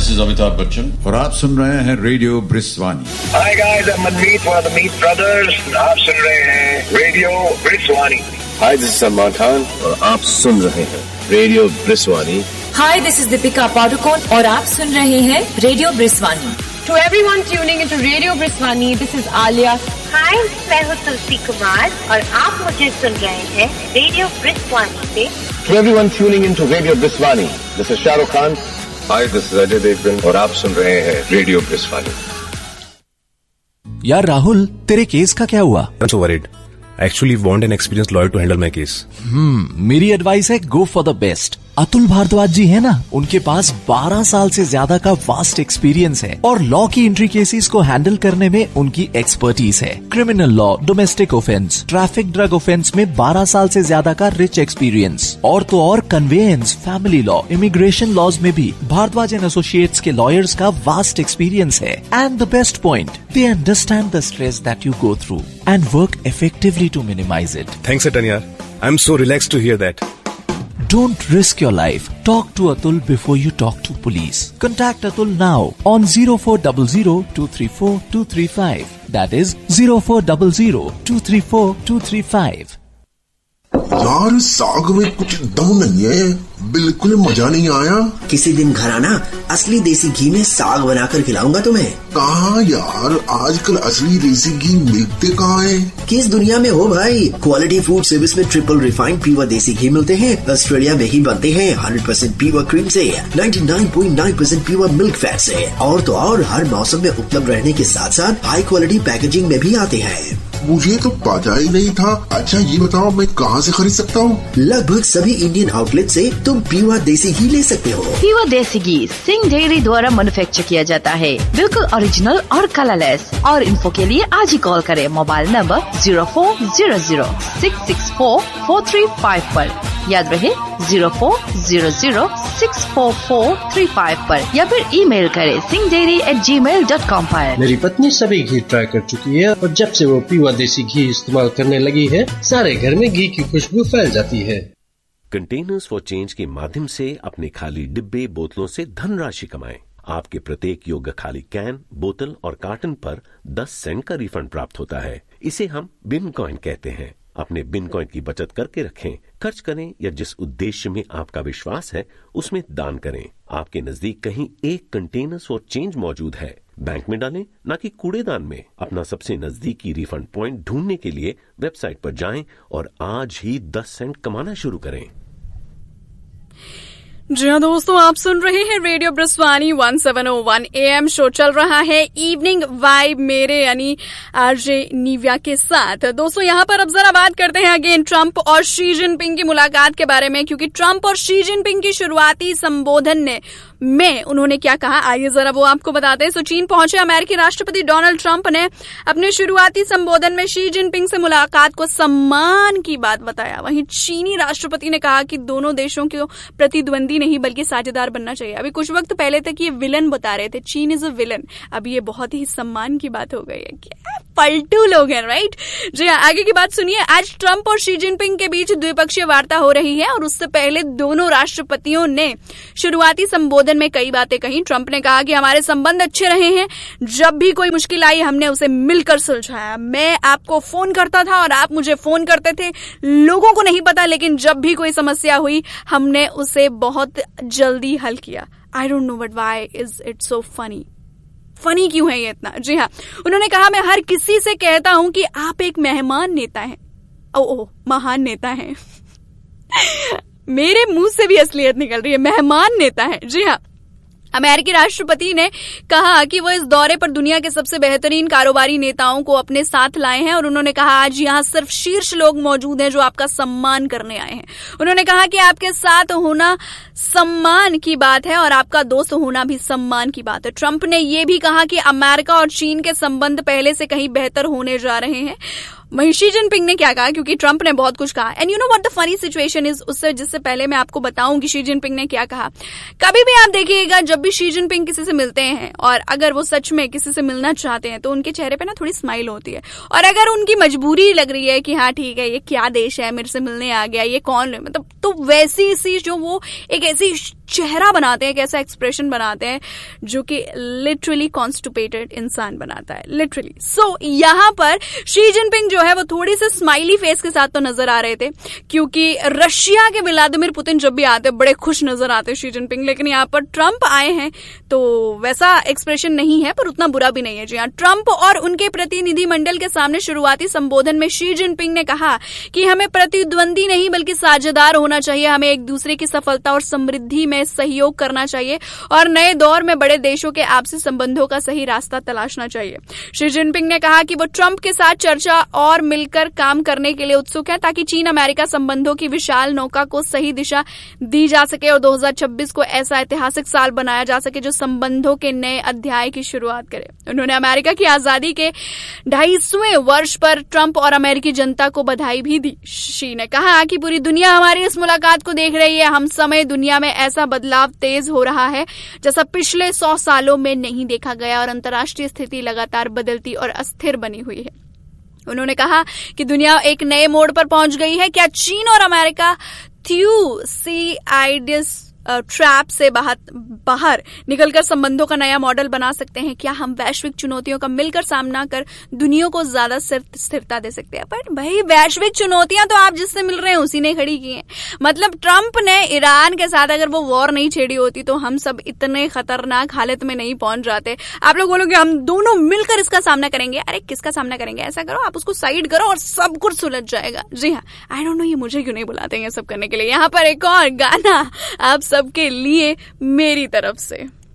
this is Amitabh Bachchan. और आप सुन रहे हैं radio ब्रिस्वानी. Hi guys, I'm Manmeet for the Meet Brothers. आप सुन रहे हैं radio ब्रिस्वानी. Hi, this is Salman Khan और आप सुन रहे हैं radio ब्रिस्वानी. Hi, this is Deepika Padukone और आप सुन रहे हैं radio ब्रिस्वानी. To everyone tuning into Radio Briswani, this is Alia. Hi, मैं हूँ तुलसी कुमार और आप मुझे सुन रहे हैं रेडियो ब्रिस्वानी पे. To everyone tuning into Radio Briswani, this is Shah Rukh Khan. Hi, this is Ajay Devgan और आप सुन रहे हैं रेडियो ब्रिस्वानी. यार राहुल, तेरे केस का क्या हुआ? I'm so worried. I actually want an experienced lawyer to handle my case. मेरी एडवाइस है go for the best. Atul Bhardwaj जी है ना, उनके पास 12 साल से ज्यादा का वास्ट एक्सपीरियंस है और लॉ की इंट्री केसेस को हैंडल करने में उनकी एक्सपर्टीज है. Criminal law, domestic offence, traffic, drug offence में 12 साल से ज्यादा का रिच एक्सपीरियंस. और तो और conveyance, family law, immigration laws में भी भारद्वाज एंड एसोसिएट्स के लॉयर्स का वास्ट एक्सपीरियंस है. And the best point, they understand the stress that you go through and work effectively to minimise it. Thanks, Atanya. I'm so relaxed to hear that. Don't risk your life. Talk to Atul before you talk to police. Contact Atul now on 0400-234-235. That is 0400-234-235. यार साग में कुछ दम नहीं है, बिल्कुल मजा नहीं आया. किसी दिन घर आना, असली देसी घी में साग बनाकर खिलाऊंगा तुम्हें. कहाँ यार, आजकल असली देसी घी मिलते कहाँ है? किस दुनिया में हो भाई. क्वालिटी फूड सर्विस में ट्रिपल रिफाइंड प्योर देसी घी मिलते हैं. ऑस्ट्रेलिया में ही बनते हैं. 100% प्योर क्रीम से, 99.9% प्योर मिल्क फैट से. और तो और हर मौसम में उपलब्ध रहने के साथ साथ हाई क्वालिटी पैकेजिंग में भी आते हैं. मुझे तो पता ही नहीं था. अच्छा ये बताओ, मैं कहाँ से खरीद सकता हूँ? लगभग सभी इंडियन आउटलेट से तुम प्योर देसी घी ले सकते हो. प्योर देसी घी सिंह डेयरी द्वारा मैन्युफैक्चर किया जाता है. बिल्कुल ओरिजिनल और कलरलेस. और इन्फो के लिए आज ही कॉल करें मोबाइल नंबर 0400-664-4355 पर. याद रहे 0400-644-35 पर, या फिर ईमेल करें singhdairy@gmail.com पर. मेरी पत्नी सभी घी ट्राई कर चुकी है और जब से वो प्योर देसी घी इस्तेमाल करने लगी है, सारे घर में घी की खुशबू फैल जाती है. कंटेनर्स फॉर चेंज के माध्यम से अपने खाली डिब्बे बोतलों से धनराशि कमाएं. आपके प्रत्येक योग्य खाली कैन, बोतल और कार्टन पर 10 सेंट का रिफंड प्राप्त होता है. इसे हम बिन कॉइन कहते हैं. अपने बिन कॉइन की बचत करके रखें, खर्च करें या जिस उद्देश्य में आपका विश्वास है उसमें दान करें. आपके नजदीक कहीं एक कंटेनर्स फॉर चेंज मौजूद है. बैंक में डालें, न कि कूड़ेदान में. अपना सबसे नजदीकी रिफंड पॉइंट ढूंढने के लिए वेबसाइट पर जाएं और आज ही 10 सेंट कमाना शुरू करें. जी हाँ दोस्तों, आप सुन रहे हैं रेडियो ब्रिस्वानी 1701 AM. शो चल रहा है इवनिंग वाइब मेरे यानी आरजे निव्या के साथ. दोस्तों यहाँ पर अब जरा बात करते हैं अगेन ट्रंप और शी जिनपिंग की मुलाकात के बारे में, क्योंकि ट्रंप और शी जिनपिंग की शुरुआती संबोधन में उन्होंने क्या कहा, आइए जरा वो आपको बताते हैं. चीन पहुंचे अमेरिकी राष्ट्रपति डोनाल्ड ट्रंप ने अपने शुरुआती संबोधन में शी जिनपिंग से मुलाकात को सम्मान की बात बताया. वहीं चीनी राष्ट्रपति ने कहा कि दोनों देशों को प्रतिद्वंदी नहीं बल्कि साझेदार बनना चाहिए. अभी कुछ वक्त पहले तक ये विलन बता रहे थे, चीन इज अ विलन. अभी ये बहुत ही सम्मान की बात हो गई है. क्या पलटू लोग हैं, राइट? जी हाँ, आगे की बात सुनिए. आज ट्रंप और शी जिनपिंग के बीच द्विपक्षीय वार्ता हो रही है और उससे पहले दोनों राष्ट्रपतियों ने शुरुआती संबोधन में कई बातें कही. ट्रंप ने कहा कि हमारे संबंध अच्छे रहे हैं. जब भी कोई मुश्किल आई हमने उसे मिलकर सुलझाया. मैं आपको फोन करता था और आप मुझे फोन करते थे. लोगों को नहीं पता, लेकिन जब भी कोई समस्या हुई हमने उसे बहुत जल्दी हल किया. I don't know but why is it so funny. Funny क्यों है ये इतना? जी हाँ, उन्होंने कहा मैं हर किसी से कहता हूं कि आप एक मेहमान नेता हैं. ओह, महान नेता हैं. मेरे मुंह से भी असलियत निकल रही है, मेहमान नेता है. जी हाँ, अमेरिकी राष्ट्रपति ने कहा कि वो इस दौरे पर दुनिया के सबसे बेहतरीन कारोबारी नेताओं को अपने साथ लाए हैं और उन्होंने कहा आज यहाँ सिर्फ शीर्ष लोग मौजूद हैं जो आपका सम्मान करने आए हैं. उन्होंने कहा कि आपके साथ होना सम्मान की बात है और आपका दोस्त होना भी सम्मान की बात है. ट्रंप ने ये भी कहा कि अमेरिका और चीन के संबंध पहले से कहीं बेहतर होने जा रहे हैं. वहीं शी जिनपिंग ने क्या कहा, क्योंकि ट्रंप ने बहुत कुछ कहा. And you know what the funny situation is, उससे जिससे पहले मैं आपको बताऊं कि शी जिनपिंग ने क्या कहा. कभी भी आप देखिएगा जब भी शी जिनपिंग किसी से मिलते हैं और अगर वो सच में किसी से मिलना चाहते हैं तो उनके चेहरे पे ना थोड़ी स्माइल होती है. और अगर उनकी मजबूरी लग रही है कि हाँ ठीक है ये क्या देश है, मेरे से मिलने आ गया, ये कौन है, मतलब तो वैसी सी जो वो एक ऐसी चेहरा बनाते हैं, एक ऐसा एक्सप्रेशन बनाते हैं जो कि लिटरली कॉन्स्टिपेटेड इंसान बनाता है, लिटरली। सो यहाँ पर शी जिनपिंग जो है वो थोड़ी सी स्माइली फेस के साथ तो नजर आ रहे थे, क्योंकि रशिया के व्लादिमीर पुतिन जब भी आते बड़े खुश नजर आते शी जिनपिंग, लेकिन यहाँ पर ट्रंप आए हैं तो वैसा एक्सप्रेशन नहीं है, पर उतना बुरा भी नहीं है। जी हाँ, ट्रंप और उनके प्रतिनिधिमंडल के सामने शुरुआती संबोधन में शी जिनपिंग ने कहा कि हमें प्रतिद्वंदी नहीं बल्कि साझेदार होना चाहिए, हमें एक दूसरे की सफलता और समृद्धि में सहयोग करना चाहिए और नए दौर में बड़े देशों के आपसी संबंधों का सही रास्ता तलाशना चाहिए। शी जिनपिंग ने कहा कि वो ट्रंप के साथ चर्चा और मिलकर काम करने के लिए उत्सुक है ताकि चीन अमेरिका संबंधों की विशाल नौका को सही दिशा दी जा सके और 2026 को ऐसा ऐतिहासिक साल बनाया जा सके जो संबंधों के नए अध्याय की शुरुआत करे। उन्होंने अमेरिका की आजादी के 250वें वर्ष पर ट्रंप और अमेरिकी जनता को बधाई भी दी। शी ने कहा कि पूरी दुनिया हमारी इस मुलाकात को देख रही है, हम समय दुनिया में ऐसा बदलाव तेज हो रहा है जैसा पिछले 100 सालों में नहीं देखा गया और अंतर्राष्ट्रीय स्थिति लगातार बदलती और अस्थिर बनी हुई है। उन्होंने कहा कि दुनिया एक नए मोड़ पर पहुंच गई है। क्या चीन और अमेरिका थ्यूसीडाइडिस ट्रैप से बाहर निकलकर संबंधों का नया मॉडल बना सकते हैं? क्या हम वैश्विक चुनौतियों का मिलकर सामना कर दुनिया को ज्यादा स्थिरता दे सकते हैं? पर भाई वैश्विक चुनौतियां तो आप जिससे मिल रहे हैं उसी ने खड़ी की हैं। मतलब ट्रंप ने ईरान के साथ अगर वो वॉर नहीं छेड़ी होती तो हम सब इतने खतरनाक हालत में नहीं पहुंच जाते। आप लोग बोलोगे हम दोनों मिलकर इसका सामना करेंगे, अरे किसका सामना करेंगे? ऐसा करो आप उसको साइड करो और सब कुछ सुलझ जाएगा। जी हाँ, आई डोंट नो ये मुझे क्यों नहीं बुलाते हैं सब करने के लिए। यहाँ पर एक और गाना आप सबके लिए मेरी तरफ से।